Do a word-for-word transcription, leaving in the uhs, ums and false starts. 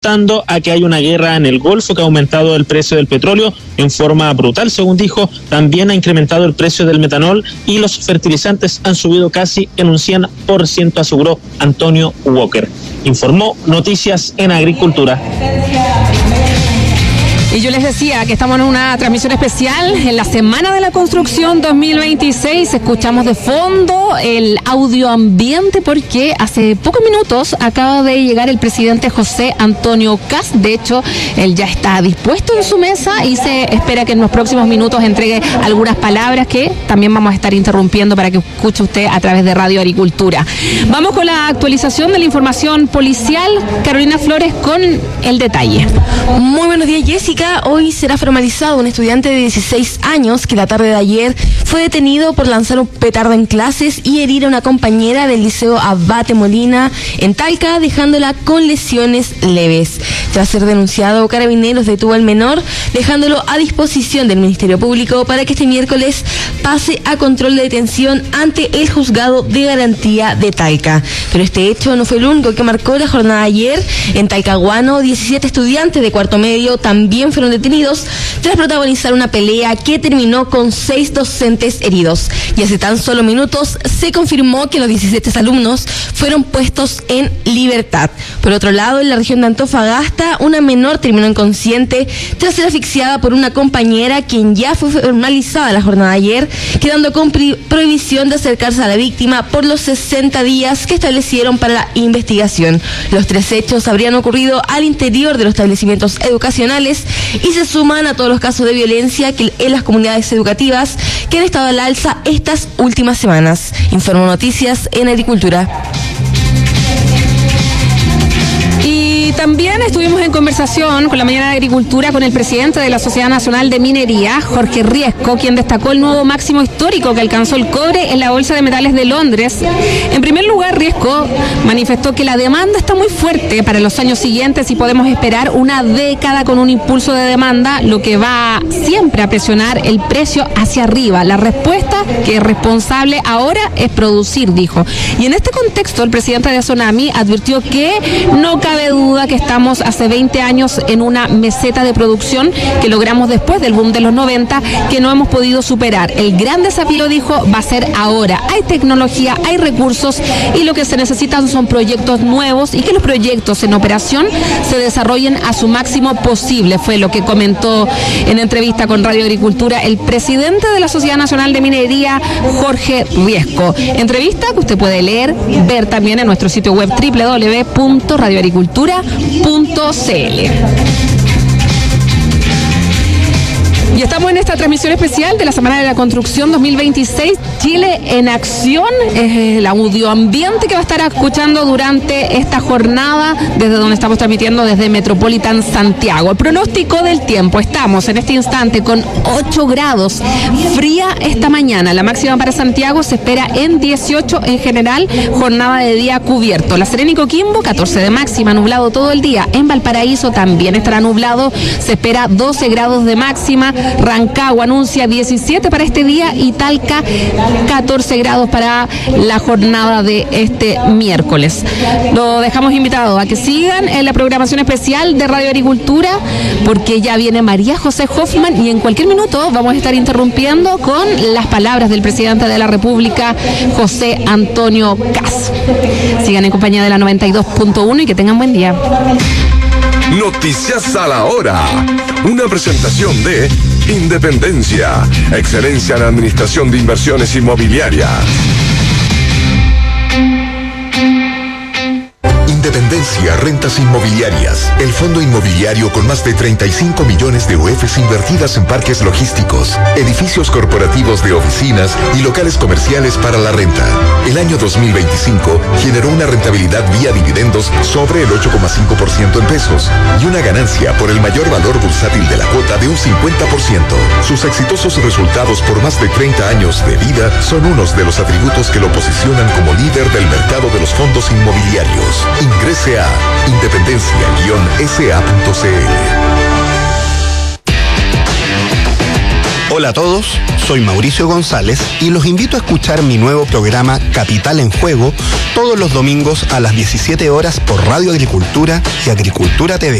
apuntando a que hay una guerra en el Golfo que ha aumentado el precio del petróleo en forma brutal, según dijo. También ha incrementado el precio del metanol y los fertilizantes han subido casi en un cien por ciento, aseguró Antonio Walker. Informó Noticias en Agricultura. Y yo les decía que estamos en una transmisión especial en la Semana de la Construcción dos mil veintiséis. Escuchamos de fondo el audio ambiente porque hace pocos minutos acaba de llegar el presidente José Antonio Kast. De hecho, él ya está dispuesto en su mesa y se espera que en los próximos minutos entregue algunas palabras que también vamos a estar interrumpiendo para que escuche usted a través de Radio Agricultura. Vamos con la actualización de la información policial. Carolina Flores con el detalle. Muy buenos días, Jessica. Hoy será formalizado un estudiante de dieciséis años que la tarde de ayer fue detenido por lanzar un petardo en clases y herir a una compañera del Liceo Abate Molina en Talca, dejándola con lesiones leves. Tras ser denunciado, Carabineros detuvo al menor, dejándolo a disposición del Ministerio Público para que este miércoles pase a control de detención ante el Juzgado de Garantía de Talca. Pero este hecho no fue el único que marcó la jornada de ayer. En Talcahuano, diecisiete estudiantes de cuarto medio también fueron detenidos tras protagonizar una pelea que terminó con seis docentes heridos. Y hace tan solo minutos se confirmó que los diecisiete alumnos fueron puestos en libertad. Por otro lado, en la región de Antofagasta, una menor terminó inconsciente tras ser asfixiada por una compañera, quien ya fue formalizada la jornada de ayer, quedando con prohibición de acercarse a la víctima por los sesenta días que establecieron para la investigación. Los tres hechos habrían ocurrido al interior de los establecimientos educacionales y se suman a todos los casos de violencia que en las comunidades educativas que han estado al alza estas últimas semanas. Informó Noticias en Agricultura. Y también estuvimos en conversación con la mañana de Agricultura con el presidente de la Sociedad Nacional de Minería, Jorge Riesco, quien destacó el nuevo máximo histórico que alcanzó el cobre en la Bolsa de Metales de Londres. En primer lugar, Riesco manifestó que la demanda está muy fuerte para los años siguientes y podemos esperar una década con un impulso de demanda, lo que va siempre a presionar el precio hacia arriba. La respuesta que es responsable ahora es producir, dijo. Y en este contexto, el presidente de Sonami advirtió que no cabe duda que estamos hace veinte años en una meseta de producción que logramos después del boom de los noventa, que no hemos podido superar. El gran desafío, dijo, va a ser ahora. Hay tecnología, hay recursos y lo que se necesitan son proyectos nuevos y que los proyectos en operación se desarrollen a su máximo posible. Fue lo que comentó en entrevista con Radio Agricultura el presidente de la Sociedad Nacional de Minería, Jorge Riesco. Entrevista que usted puede leer, ver también en nuestro sitio web doble u doble u doble u punto radio agricultura punto c l. Y estamos en esta transmisión especial de la Semana de la Construcción dos mil veintiséis, Chile en Acción. Es el audio ambiente que va a estar escuchando durante esta jornada, desde donde estamos transmitiendo desde Metropolitan Santiago. El pronóstico del tiempo: estamos en este instante con ocho grados, fría esta mañana. La máxima para Santiago se espera en dieciocho en general, jornada de día cubierto. La Serena y Coquimbo, catorce de máxima, nublado todo el día. En Valparaíso también estará nublado, se espera doce grados de máxima. Rancagua anuncia diecisiete para este día y Talca catorce grados para la jornada de este miércoles. Lo dejamos invitado a que sigan en la programación especial de Radio Agricultura, porque ya viene María José Hoffman y en cualquier minuto vamos a estar interrumpiendo con las palabras del presidente de la República, José Antonio Kast. Sigan en compañía de la noventa y dos punto uno y que tengan buen día. Noticias a la hora. Una presentación de Independencia, excelencia en administración de inversiones inmobiliarias. Independencia Rentas Inmobiliarias, el fondo inmobiliario con más de treinta y cinco millones de U Fs invertidas en parques logísticos, edificios corporativos de oficinas y locales comerciales para la renta. El año dos mil veinticinco generó una rentabilidad vía dividendos sobre el ocho coma cinco por ciento en pesos y una ganancia por el mayor valor bursátil de la cuota de un cincuenta por ciento. Sus exitosos resultados por más de treinta años de vida son unos de los atributos que lo posicionan como líder del mercado de los fondos inmobiliarios. Ingrese a independencia guion s a punto c l. Hola a todos, soy Mauricio González y los invito a escuchar mi nuevo programa Capital en Juego todos los domingos a las diecisiete horas por Radio Agricultura y Agricultura T V.